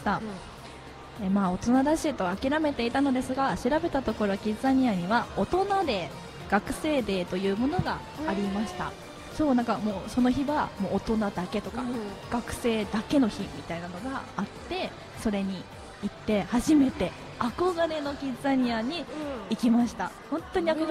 した。まあ大人だしと諦めていたのですが、調べたところキッザニアには大人デー、学生デーというものがありました。そうなんかもうその日はもう大人だけとか、学生だけの日みたいなのがあって、それに行って初めて憧れのキッザニアに行きました。本当に憧れ